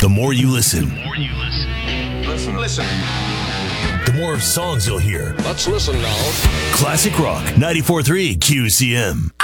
The more you listen, Listen. the more songs you'll hear. Let's listen now. Classic Rock 94.3 QCM.